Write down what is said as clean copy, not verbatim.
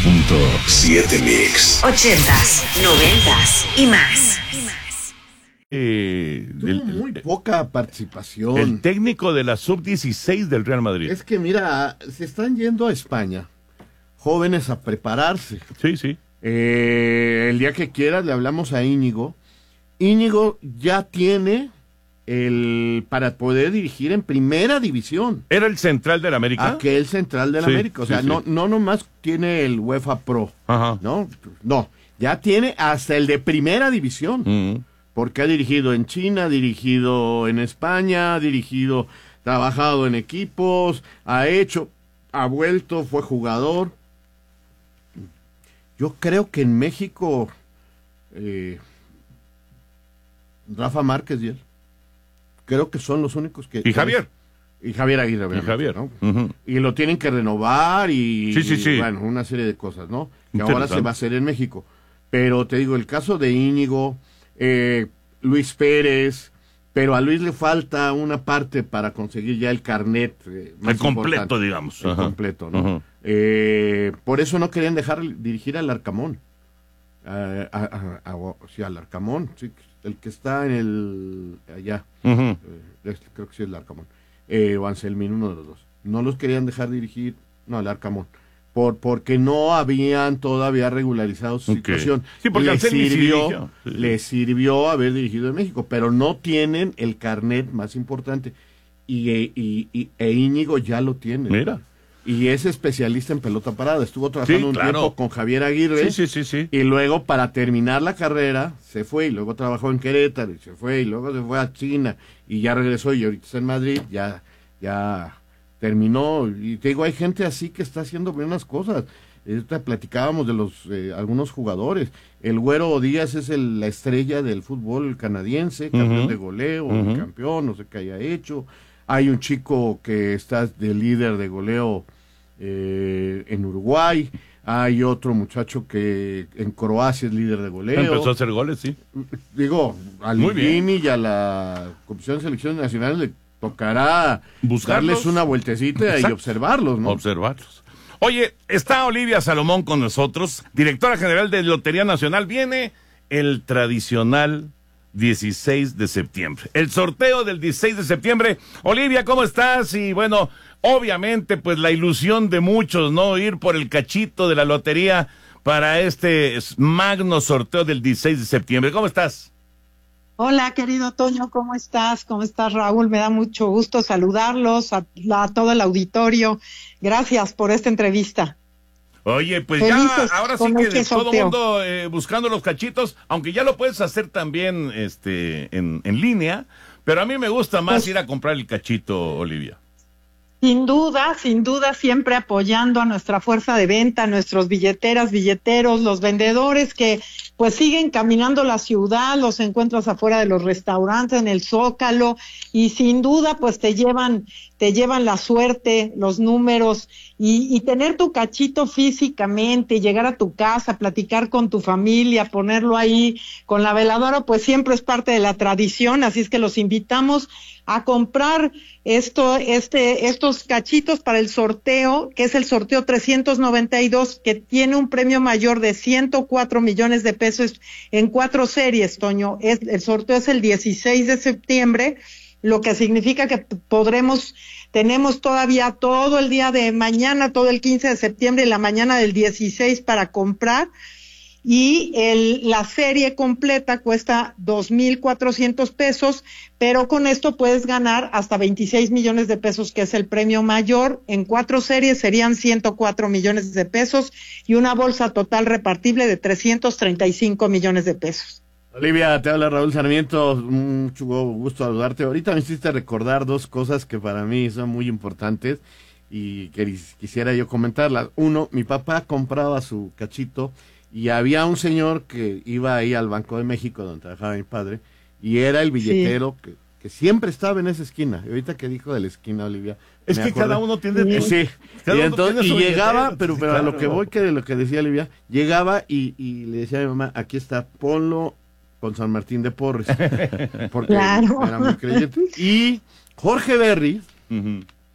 98.7 Mix. 80s, 90s y más. Tuvo muy poca participación. El técnico de la sub-16 del Real Madrid. Es que mira, se están yendo a España jóvenes a prepararse. Sí, sí. El día que quieras le hablamos a Íñigo. Íñigo ya tiene para poder dirigir en primera división. ¿Era el central del América? Aquel central del América. O sea, no nomás tiene el UEFA Pro. Ajá. No, ya tiene hasta el de primera división. Porque ha dirigido en China, ha dirigido en España, trabajado en equipos, ha vuelto, fue jugador. Yo creo que en México, Rafa Márquez y él, creo que son los únicos que... ¿Y Javier? Y Javier Aguirre. Y Javier. ¿no? Y lo tienen que renovar y bueno, una serie de cosas, ¿no? Que ahora se va a hacer en México. Pero te digo, el caso de Íñigo, Luis Pérez, pero a Luis le falta una parte para conseguir ya el carnet más el completo, importante. digamos. El completo, ¿no? Por eso no querían dejar dirigir al Arcamón. Sí, al Arcamón, sí, el que está en allá. Creo que sí es el Arcamón. O Anselmín, uno de los dos. No los querían dejar dirigir, al Arcamón. Porque no habían todavía regularizado su situación. Sí, porque le sirvió haber dirigido en México, pero no tienen el carnet más importante. Y Íñigo ya lo tiene. Mira. Y es especialista en pelota parada. Estuvo trabajando tiempo con Javier Aguirre. Sí. Y luego, para terminar la carrera, se fue. Y luego trabajó en Querétaro. Y se fue. Y luego se fue a China. Y ya regresó. Y ahorita está en Madrid. Ya terminó. Y te digo, hay gente así que está haciendo buenas cosas. Platicábamos de algunos jugadores. El Güero Díaz es la estrella del fútbol canadiense. Campeón de goleo, campeón, no sé qué haya hecho. Hay un chico que está de líder de goleo en Uruguay. Hay otro muchacho que en Croacia es líder de goleo. Empezó a hacer goles, sí. Digo, a Ligini y a la Comisión de Selecciones Nacionales le tocará darles una vueltecita y observarlos, ¿no? Observarlos. Oye, está Olivia Salomón con nosotros, directora general de Lotería Nacional. Viene el tradicional 16 de septiembre. El sorteo del 16 de septiembre. Olivia, ¿cómo estás? Y bueno, obviamente, pues la ilusión de muchos, ¿no? Ir por el cachito de la lotería para este magno sorteo del 16 de septiembre. ¿Cómo estás? Hola, querido Toño, ¿cómo estás? ¿Cómo estás, Raúl? Me da mucho gusto saludarlos, a todo el auditorio. Gracias por esta entrevista. Oye, pues felices ya, ahora sí que de todo sorteo. mundo buscando los cachitos, aunque ya lo puedes hacer también en línea, pero a mí me gusta más ir a comprar el cachito, Olivia. Sin duda, siempre apoyando a nuestra fuerza de venta, a nuestros billeteros, los vendedores que pues siguen caminando la ciudad, los encuentras afuera de los restaurantes, en el Zócalo, y sin duda pues te llevan la suerte, los números, y tener tu cachito físicamente, llegar a tu casa, platicar con tu familia, ponerlo ahí con la veladora, pues siempre es parte de la tradición, así es que los invitamos a comprar estos cachitos para el sorteo, que es el sorteo 392, que tiene un premio mayor de 104 millones de pesos en 4 series, Toño. El sorteo es el 16 de septiembre, lo que significa que tenemos todavía todo el día de mañana, todo el 15 de septiembre y la mañana del 16 para comprar. Y la serie completa cuesta 2,400 pesos, pero con esto puedes ganar hasta 26 millones de pesos, que es el premio mayor. En 4 series serían 104 millones de pesos y una bolsa total repartible de 335 millones de pesos. Olivia, te habla Raúl Sarmiento, mucho gusto saludarte. Ahorita me hiciste recordar 2 cosas que para mí son muy importantes y que quisiera yo comentarlas. Uno, mi papá compraba su cachito y había un señor que iba ahí al Banco de México donde trabajaba mi padre y era el billetero que siempre estaba en esa esquina. Y ahorita que dijo de la esquina, Olivia, es que cada uno tiene sí. Y llegaba, pero claro, a lo que voy, que de lo que decía Olivia, llegaba y le decía a mi mamá, aquí está, ponlo con San Martín de Porres, porque era muy creyente. Y Jorge Berry